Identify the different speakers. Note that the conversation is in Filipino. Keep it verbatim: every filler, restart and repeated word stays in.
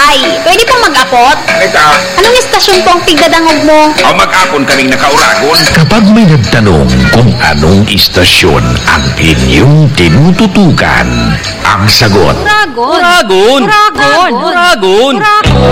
Speaker 1: Ay, pwede pong mag-apot?
Speaker 2: Eka,
Speaker 1: Anong istasyon po ang tigdadangog mo?
Speaker 2: o mag-apon kaming nakauragon.
Speaker 3: Kapag may nagtanong kung anong istasyon ang inyong tinututukan, ang sagot
Speaker 1: Uragon.
Speaker 4: Uragon!
Speaker 1: Uragon.
Speaker 4: Uragon!
Speaker 1: Uragon.